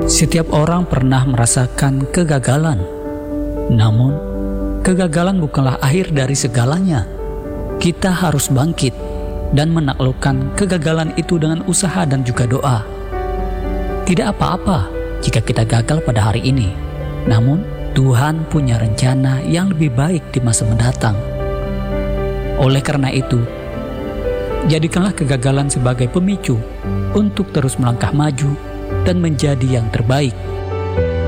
Setiap orang pernah merasakan kegagalan. Namun, kegagalan bukanlah akhir dari segalanya. Kita harus bangkit dan menaklukkan kegagalan itu dengan usaha dan juga doa. Tidak apa-apa jika kita gagal pada hari ini. Namun, Tuhan punya rencana yang lebih baik di masa mendatang. Oleh karena itu, jadikanlah kegagalan sebagai pemicu untuk terus melangkah maju dan menjadi yang terbaik.